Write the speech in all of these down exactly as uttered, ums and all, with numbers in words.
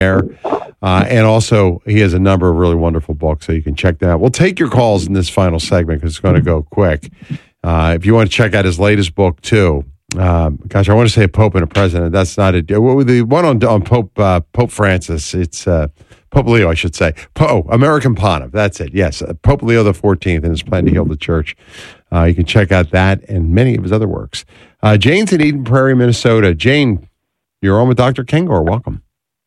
there. Uh, and also, he has a number of really wonderful books, so you can check that out. We'll take your calls in this final segment because it's going to go quick. Uh, if you want to check out his latest book, too. Um, gosh, I want to say a Pope and a President. That's not a... The one on, on Pope uh, Pope Francis, it's... Uh, Pope Leo, I should say. Po, American Pontiff. That's it. Yes, uh, Pope Leo the fourteenth and his plan to heal the church. Uh, you can check out that and many of his other works. Uh, Jane's in Eden Prairie, Minnesota. Jane, you're on with Doctor Kengor. Welcome.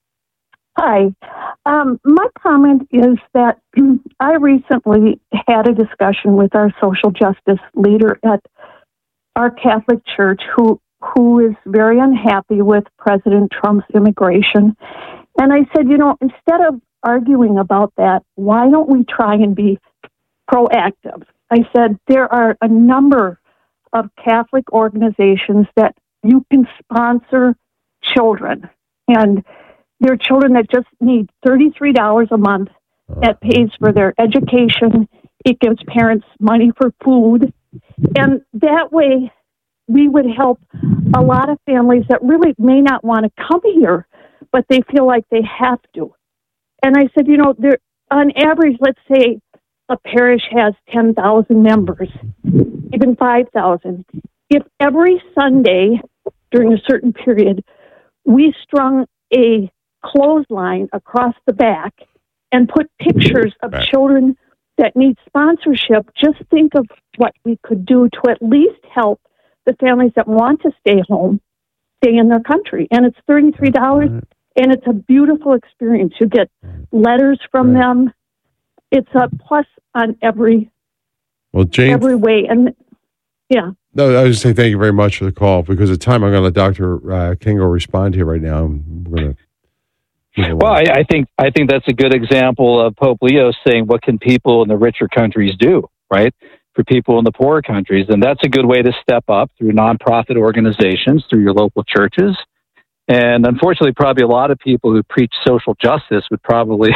Hi. Um, my comment is that I recently had a discussion with our social justice leader at our Catholic Church who who is very unhappy with President Trump's immigration. And I said, you know, instead of arguing about that, why don't we try and be proactive? I said, there are a number of Catholic organizations that you can sponsor children. And there are children that just need thirty-three dollars a month that pays for their education. It gives parents money for food. And that way, we would help a lot of families that really may not want to come here, but they feel like they have to. And I said, you know, there on average, let's say a parish has ten thousand members, even five thousand. If every Sunday during a certain period, we strung a clothesline across the back and put pictures of right. children that need sponsorship, just think of what we could do to at least help the families that want to stay home, stay in their country. And it's thirty-three dollars. Right. And it's a beautiful experience. You get letters from right. them. It's a plus on every well, Jane, every way. And yeah. No, I was going to say thank you very much for the call because of time. I'm going to let Doctor Uh, Kengor respond here right now. We're going to. Well, I, I think I think that's a good example of Pope Leo saying, "What can people in the richer countries do?" Right for people in the poorer countries, and that's a good way to step up through nonprofit organizations, through your local churches. And unfortunately, probably a lot of people who preach social justice would probably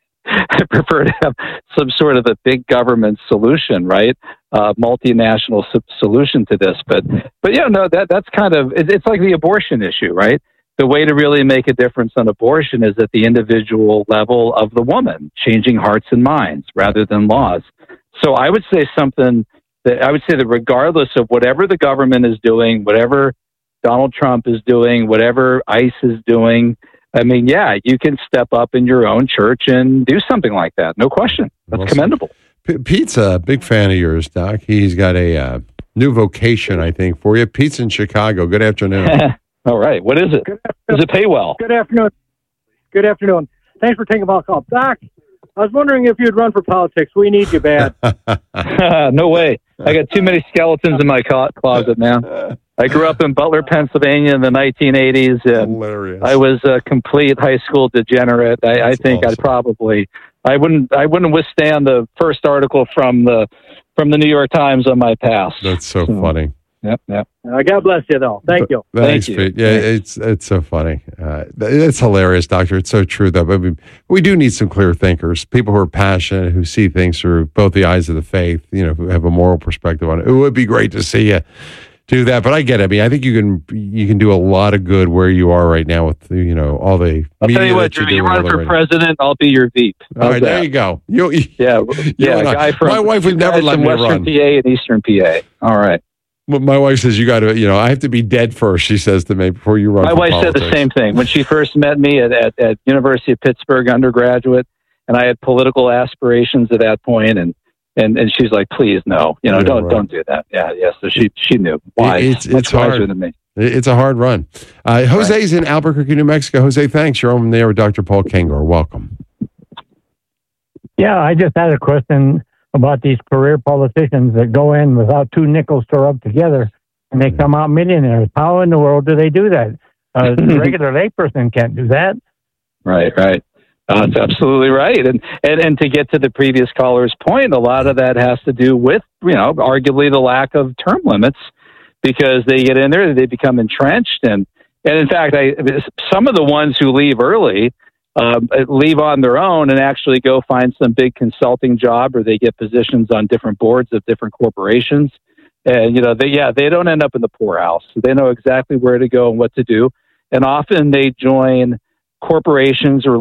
prefer to have some sort of a big government solution, right? Uh, multinational so- solution to this. But, but yeah, no, that that's kind of, it, it's like the abortion issue, right? The way to really make a difference on abortion is at the individual level of the woman, changing hearts and minds rather than laws. So I would say something that I would say that regardless of whatever the government is doing, whatever Donald Trump is doing, whatever ICE is doing, I mean, yeah, you can step up in your own church and do something like that. No question. That's well, commendable. P- Pete's a big fan of yours, Doc. He's got a uh, new vocation, I think, for you. Pete's in Chicago. Good afternoon. All right. What is it? Does it pay well? Good afternoon. Good afternoon. Thanks for taking my call. Doc, I was wondering if you'd run for politics. We need you bad. No way. I got too many skeletons in my closet, man. I grew up in Butler, Pennsylvania in the nineteen eighties. And Hilarious. I was a complete high school degenerate. I, I think awesome. I'd probably, I wouldn't, I wouldn't withstand the first article from the, from the New York Times on my past. That's so, so funny. Yep, yep. Uh, God bless you, though. Thank you. Thanks, Thank Pete. you. Yeah, it's it's so funny. Uh, it's hilarious, Doctor. It's so true, though. But we, we do need some clear thinkers, people who are passionate, who see things through both the eyes of the faith, you know, who have a moral perspective on it. It would be great to see you do that. But I get it. I mean, I think you can you can do a lot of good where you are right now with, you know, all the I'll media tell you what, that you Drew, you do run for right president, I'll be your V P. All right, that? There you go. You, yeah, you yeah, a guy from, my wife would never let me Western run. P A and Eastern P A. All right. My wife says, you got to, you know, I have to be dead first, she says to me, before you run My for wife politics. said the same thing. When she first met me at, at, at University of Pittsburgh undergraduate, and I had political aspirations at that point, and, and, and she's like, please, no, you know, yeah, don't right. don't do that. Yeah, yeah. So she she knew. Why? It's, Much it's hard. wiser than me. It's a hard run. Uh, Jose's right. in Albuquerque, New Mexico. Jose, thanks. You're on there with Doctor Paul Kengor. Welcome. Yeah, I just had a question about these career politicians that go in without two nickels to rub together, and they come out millionaires. How in the world do they do that? Uh, the regular layperson can't do that. Right, right. Uh, that's absolutely right. And, and and to get to the previous caller's point, a lot of that has to do with, you know, arguably the lack of term limits, because they get in there, they become entrenched. And, and in fact, I, some of the ones who leave early um, leave on their own and actually go find some big consulting job, or they get positions on different boards of different corporations. And, you know, they, yeah, they don't end up in the poorhouse. So they know exactly where to go and what to do. And often they join corporations or